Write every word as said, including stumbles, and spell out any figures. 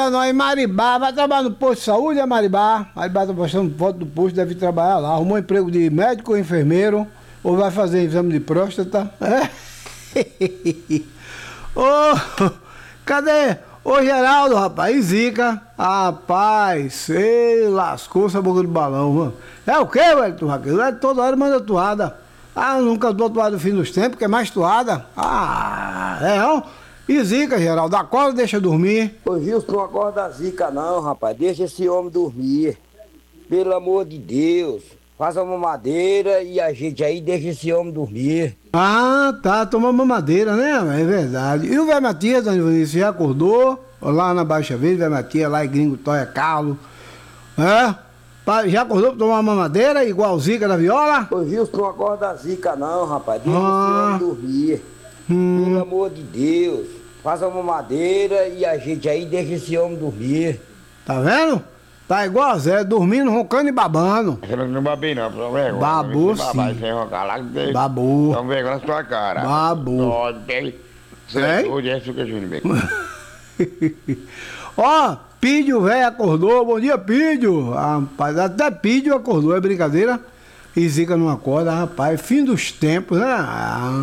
pra nós, Maribá, vai trabalhar no posto de saúde, é Maribá? Maribá tá postando foto do posto, deve trabalhar lá. Arrumou emprego de médico ou enfermeiro, ou vai fazer exame de próstata. É? Ô, cadê? Ô, Geraldo, rapaz, e Zica? Rapaz, sei, lascou essa boca do balão, mano. É o quê, velho, tu Raquel? É, toda hora manda toada. Ah, nunca dou toada no fim dos tempos, que é mais toada. Ah, é, não? E Zica, Geraldo, acorda e deixa dormir. Ô Gilson, não acorda a Zica não, rapaz. Deixa esse homem dormir. Pelo amor de Deus. Faz uma mamadeira e a gente aí deixa esse homem dormir. Ah, tá, toma mamadeira, né? É verdade. E o velho Matias, Dona Ivanice, já acordou? Lá na Baixa Verde, velho Matias, lá em Gringo Toia Carlos. É? Pa- Já acordou pra tomar uma mamadeira, igual Zica da viola? Ô Gilson, não acorda a Zica não, rapaz. Deixa Ah. esse homem dormir. Hum. Pelo amor de Deus. Faz uma mamadeira e a gente aí deixa esse homem dormir. Tá vendo? Tá igual a Zé, dormindo, roncando e babando. Você não babei não, por vergonha. Babu, Você babar sim. sem roncar lá, que tem- Babu. Toma vergonha na sua cara. Babu. Pode, tem. Você Tem? é doido, é açúcar júnior, bem. Ó, Pídio, velho, acordou. Bom dia, Pídio. Rapaz, até Pídio acordou, é brincadeira. E Zica não acorda, rapaz. Fim dos tempos, né? Ah,